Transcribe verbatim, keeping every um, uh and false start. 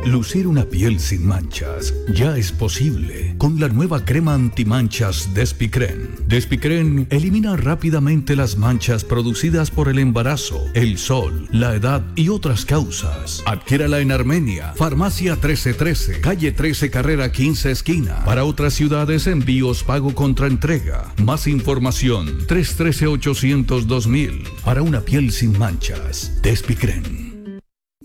Lucir una piel sin manchas ya es posible con la nueva crema antimanchas Despicren. Despicren elimina rápidamente las manchas producidas por el embarazo, el sol, la edad y otras causas. Adquiérala en Armenia, Farmacia trece trece, calle trece, carrera quince, esquina. Para otras ciudades, envíos pago contra entrega. Más información, tres uno tres, ocho cero cero, dos mil. Para una piel sin manchas, Despicren.